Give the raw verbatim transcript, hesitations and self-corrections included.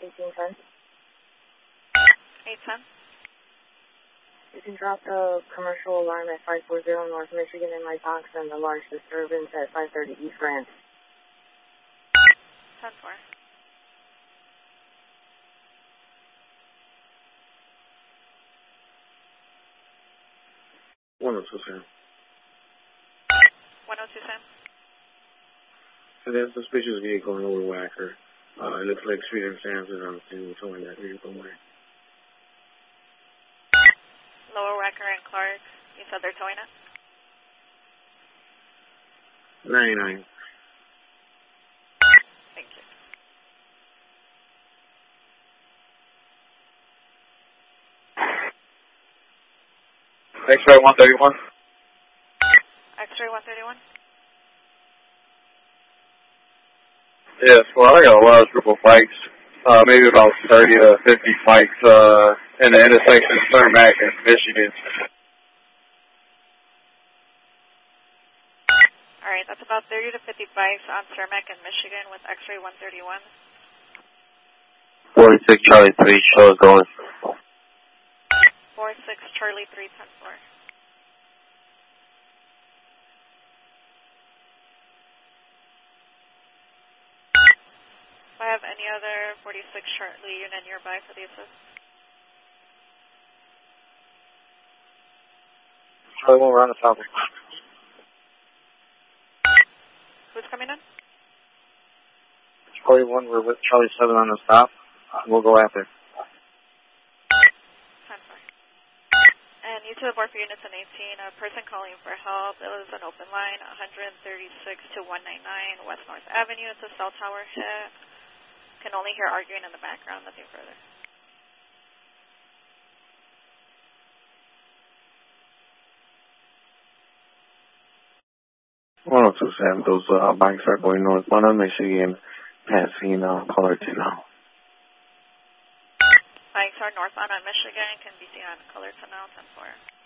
eighteen ten. eight ten. You can drop the commercial alarm at five forty North Michigan in my box and the large disturbance at five thirty East Grand. ten four. one oh two, Sam. one oh two, Sam. So there's a suspicious vehicle in Lower Wacker. Uh, it looks like street circumstances on the scene showing that vehicle away. Lower Wacker and Clark. You said they're towing it? ninety-nine. Thank you. X-ray one thirty-one. X-ray one thirty-one. Yes, well, I got a large group of bikes, uh, maybe about thirty to fifty bikes, uh, in the intersection of Cermak and Michigan. All right, that's about thirty to fifty bikes on Cermak and Michigan with X-ray one thirty-one. forty-six Charlie three, show is going. four six Charlie three ten four. Do I have any other forty-six Charlie unit nearby for the assist? Charlie one, we're on the topic. Who's coming in? Charlie one, we're with Charlie seven on the stop. We'll go after. ten four. And you to the board for units in eighteen, a person calling for help. It was an open line, one thirty-six to one ninety-nine West North Avenue. It's a cell tower hit. Can only hear arguing in the background, nothing further. one oh two, Sam. Those uh, bikes are going northbound on Michigan, passing uh, Colorado now. Bikes are northbound on Michigan, can be seen on Colorado now, ten four.